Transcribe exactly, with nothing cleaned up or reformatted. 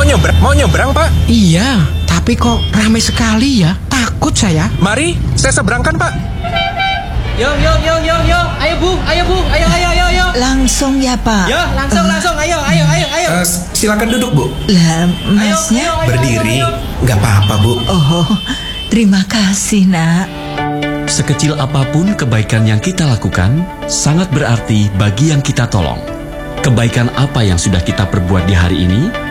nyebrang, mau nyebrang, Pak? Iya, tapi kok ramai sekali ya? Takut saya. Mari, saya seberangkan, Pak. Yo, yo, yo, yo, yo. Ayo, Bu. Ayo, Bu. Ayo, ayo, ayo, ayo. Langsung ya, Pak. Yo, langsung, Uh, langsung. Ayo, ayo, ayo, ayo. Uh, silakan duduk, Bu. Lah, masnya? Ayo, ayo, Berdiri, ayo, ayo. nggak apa-apa, Bu. Oh, terima kasih, Nak. Sekecil apapun kebaikan yang kita lakukan, sangat berarti bagi yang kita tolong. Kebaikan apa yang sudah kita perbuat di hari ini?